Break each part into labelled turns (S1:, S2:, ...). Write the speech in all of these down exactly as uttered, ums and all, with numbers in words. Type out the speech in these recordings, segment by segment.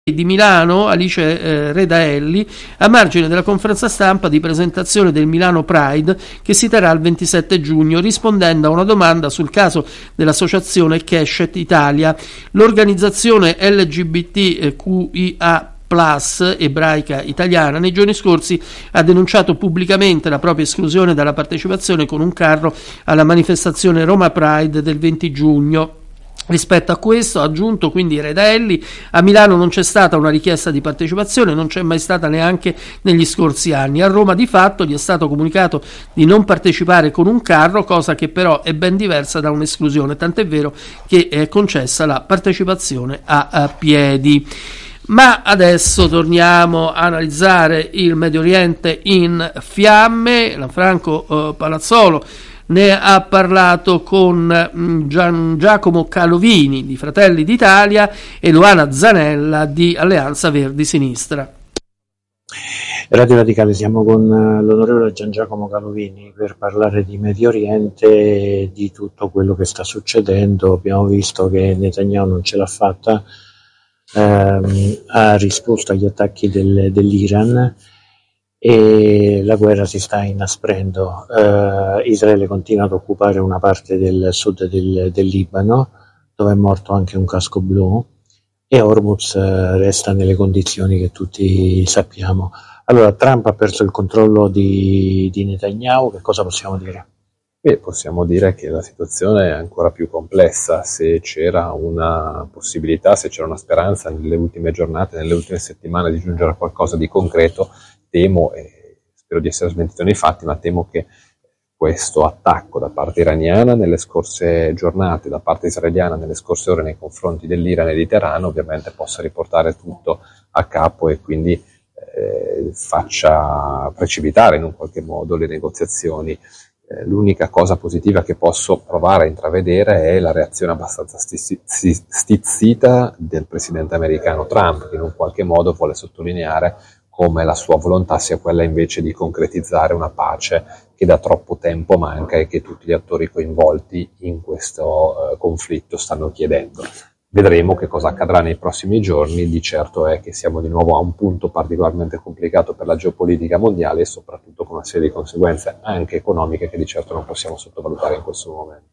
S1: di Milano, Alice eh, Redaelli, a margine della conferenza stampa di presentazione del Milano Pride che si terrà il ventisette giugno, rispondendo a una domanda sul caso dell'associazione Keshet Italia. L'organizzazione L G B T Q I A plus ebraica italiana nei giorni scorsi ha denunciato pubblicamente la propria esclusione dalla partecipazione con un carro alla manifestazione Roma Pride del venti giugno. Rispetto a questo, ha aggiunto quindi Redaelli, a Milano non c'è stata una richiesta di partecipazione, non c'è mai stata neanche negli scorsi anni. A Roma di fatto gli è stato comunicato di non partecipare con un carro, cosa che però è ben diversa da un'esclusione, tant'è vero che è concessa la partecipazione a, a piedi. Ma adesso torniamo a analizzare il Medio Oriente in fiamme. Lanfranco eh, Palazzolo ne ha parlato con Gian Giacomo Calovini di Fratelli d'Italia e Luana Zanella di Alleanza Verdi Sinistra.
S2: Radio Radicale, siamo con l'onorevole Gian Giacomo Calovini per parlare di Medio Oriente e di tutto quello che sta succedendo. Abbiamo visto che Netanyahu non ce l'ha fatta, ehm, ha risposto agli attacchi del, dell'Iran e la guerra si sta inasprendo. Uh, Israele continua ad occupare una parte del sud del, del Libano, dove è morto anche un casco blu, e Hormuz uh, resta nelle condizioni che tutti sappiamo. Allora, Trump ha perso il controllo di, di Netanyahu, che cosa possiamo dire?
S3: Beh, possiamo dire che la situazione è ancora più complessa. Se c'era una possibilità, se c'era una speranza nelle ultime giornate, nelle ultime settimane di giungere a qualcosa di concreto, temo, e spero di essere smentito nei fatti, ma temo che questo attacco da parte iraniana nelle scorse giornate, da parte israeliana nelle scorse ore nei confronti dell'Iran e di Teheran, ovviamente possa riportare tutto a capo e quindi eh, faccia precipitare in un qualche modo le negoziazioni. Eh, l'unica cosa positiva che posso provare a intravedere è la reazione abbastanza sti- stizzita del presidente americano Trump, che in un qualche modo vuole sottolineare come la sua volontà sia quella invece di concretizzare una pace che da troppo tempo manca e che tutti gli attori coinvolti in questo uh, conflitto stanno chiedendo. Vedremo che cosa accadrà nei prossimi giorni. Di certo è che siamo di nuovo a un punto particolarmente complicato per la geopolitica mondiale e soprattutto con una serie di conseguenze anche economiche che di certo non possiamo sottovalutare in questo momento.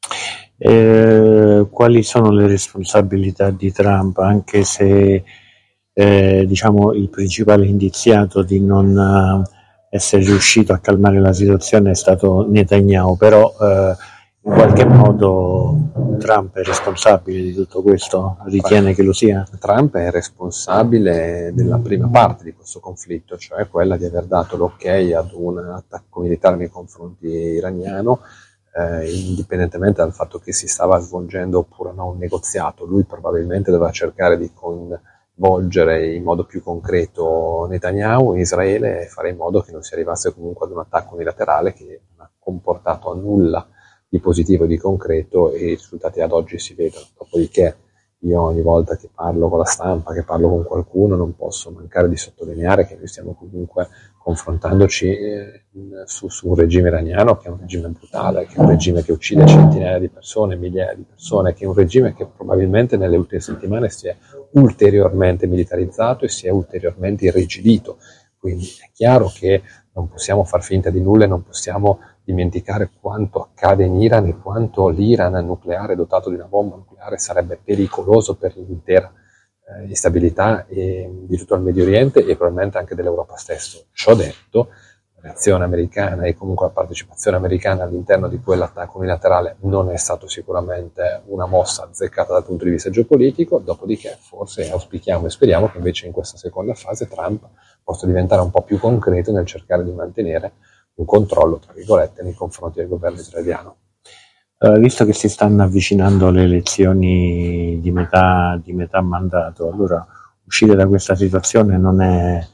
S2: Eh, quali sono le responsabilità di Trump, anche se Eh, diciamo il principale indiziato di non uh, essere riuscito a calmare la situazione è stato Netanyahu, però uh, in qualche modo Trump è responsabile di tutto questo? Ritiene
S3: Trump,
S2: che lo sia?
S3: Trump è responsabile della prima parte di questo conflitto, cioè quella di aver dato l'ok ad un attacco militare nei confronti iraniano, eh, indipendentemente dal fatto che si stava svolgendo oppure no un negoziato. Lui probabilmente doveva cercare di con volgere in modo più concreto Netanyahu in Israele e fare in modo che non si arrivasse comunque ad un attacco unilaterale che non ha comportato a nulla di positivo e di concreto e i risultati ad oggi si vedono. Dopodiché io ogni volta che parlo con la stampa, che parlo con qualcuno, non posso mancare di sottolineare che noi stiamo comunque confrontandoci eh, su, su un regime iraniano che è un regime brutale, che è un regime che uccide centinaia di persone, migliaia di persone, che è un regime che probabilmente nelle ultime settimane si è ulteriormente militarizzato e si è ulteriormente irrigidito. Quindi è chiaro che non possiamo far finta di nulla e non possiamo dimenticare quanto accade in Iran e quanto l'Iran nucleare dotato di una bomba nucleare sarebbe pericoloso per l'intera eh, instabilità e, di tutto il Medio Oriente e probabilmente anche dell'Europa stesso. Ciò detto, la reazione americana e comunque la partecipazione americana all'interno di quell'attacco unilaterale non è stato sicuramente una mossa azzeccata dal punto di vista geopolitico, dopodiché forse auspichiamo e speriamo che invece in questa seconda fase Trump possa diventare un po' più concreto nel cercare di mantenere un controllo, tra virgolette, nei confronti del governo israeliano.
S2: Uh, visto che si stanno avvicinando le elezioni di metà, di metà mandato, allora uscire da questa situazione non è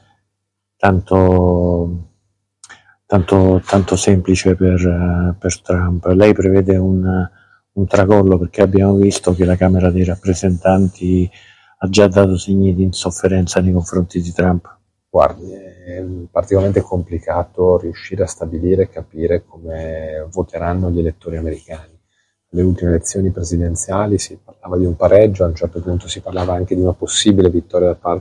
S2: tanto, tanto, tanto semplice per, uh, per Trump. Lei prevede un, un tracollo, perché abbiamo visto che la Camera dei rappresentanti ha già dato segni di insofferenza nei confronti di Trump.
S3: Guardi, è particolarmente complicato riuscire a stabilire e capire come voteranno gli elettori americani. le ultime elezioni presidenziali si parlava di un pareggio, a un certo punto si parlava anche di una possibile vittoria da parte